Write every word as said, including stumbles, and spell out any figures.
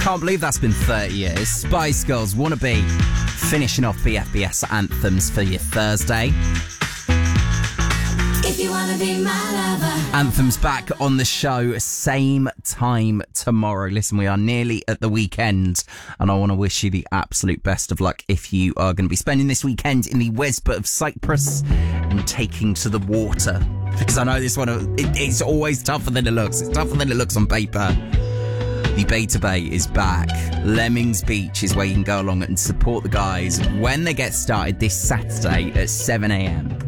Can't believe that's been thirty years. Spice Girls, Wanna Be, finishing off B F B S anthems for your Thursday. If you wanna be my lover. Anthems back on the show, same time tomorrow. Listen, we are nearly at the weekend, and I want to wish you the absolute best of luck if you are going to be spending this weekend in the Wesbut of Cyprus and taking to the water. Because I know this one, it, it's always tougher than it looks. It's tougher than it looks on paper. The Beta Bay is back. Lemmings Beach is where you can go along and support the guys when they get started this Saturday at seven a.m.